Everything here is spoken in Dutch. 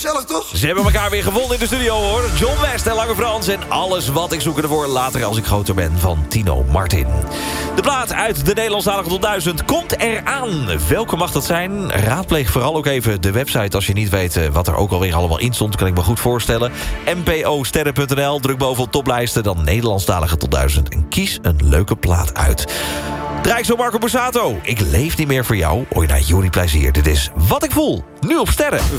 Gezellig toch? Ze hebben elkaar weer gevonden in de studio, hoor. John West en Lange Frans en Alles wat ik zoek ervoor later als ik groter ben van Tino Martin. De plaat uit de Nederlandstalige Top 1000 komt eraan. Welke mag dat zijn? Raadpleeg vooral ook even de website als je niet weet wat er ook alweer allemaal in stond. Kan ik me goed voorstellen. nposterren.nl, druk bovenop toplijsten, dan Nederlandstalige Top 1000. En kies een leuke plaat uit. Draai zo Marco Borsato. Ik leef niet meer voor jou. Hoor je naar Juri Plezier. Dit is Wat ik voel. Nu op Sterren.